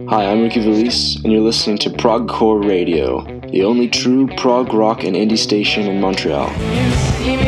Hi, I'm Ricky Valise, and you're listening to Progcore Radio, the only true prog rock and indie station in Montreal.